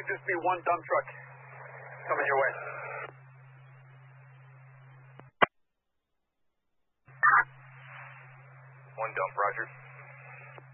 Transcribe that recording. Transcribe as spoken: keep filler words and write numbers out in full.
should just be one dump truck coming your way. One dump, Roger.